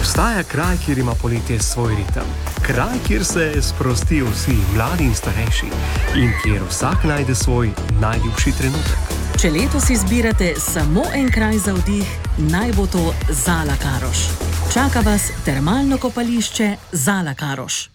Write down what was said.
Obstaja kraj, kjer ima poletje svoj ritem, kraj, kjer se sprostijo vsi, mladi in starejši, in kjer vsak najde svoj najljubši trenutek. Če letos izbirate samo en kraj za vdih, naj bo to Zala Karoš. Čaka vas termalno kopališče Zala Karoš.